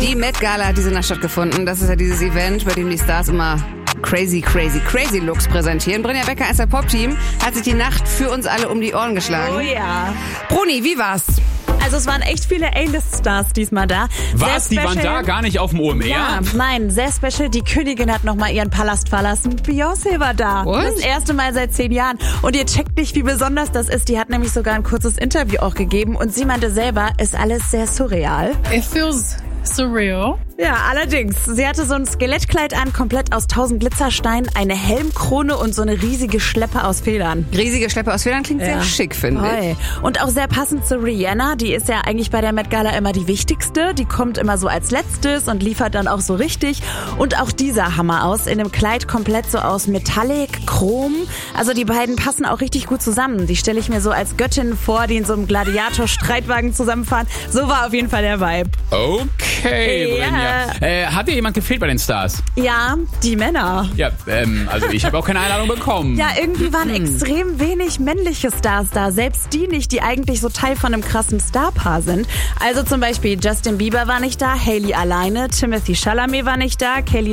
Die Met Gala hat diese Nacht stattgefunden. Das ist ja dieses Event, bei dem die Stars immer crazy Looks präsentieren. Brynja Becker als der Pop-Team hat sich die Nacht für uns alle um die Ohren geschlagen. Oh ja. Bruni, wie war's? Also es waren echt viele A-List-Stars diesmal da. Was? Die waren da gar nicht auf dem OMR? Ja, nein, sehr special. Die Königin hat nochmal ihren Palast verlassen. Beyoncé war da. What? Das erste Mal seit 10 Jahren. Und ihr checkt nicht, wie besonders das ist. Die hat nämlich sogar ein kurzes Interview auch gegeben. Und sie meinte selber, ist alles sehr surreal. It feels surreal. Ja, allerdings. Sie hatte so ein Skelettkleid an, komplett aus 1000 Glitzersteinen, eine Helmkrone und so eine riesige Schleppe aus Federn. Riesige Schleppe aus Federn klingt sehr schick, finde ich. Und auch sehr passend zu Rihanna. Die ist ja eigentlich bei der Met Gala immer die wichtigste. Die kommt immer so als letztes und liefert dann auch so richtig. Und auch die sah Hammer aus. In einem Kleid komplett so aus Metallic, Chrom. Also die beiden passen auch richtig gut zusammen. Die stelle ich mir so als Göttin vor, die in so einem Gladiator-Streitwagen zusammenfahren. So war auf jeden Fall der Vibe. Okay, Brynja. Hat dir jemand gefehlt bei den Stars? Ja, die Männer. Ja, also ich habe auch keine Einladung bekommen. Ja, irgendwie waren extrem wenig männliche Stars da. Selbst die nicht, die eigentlich so Teil von einem krassen Starpaar sind. Also zum Beispiel Justin Bieber war nicht da, Hailey alleine, Timothée Chalamet war nicht da, Kylie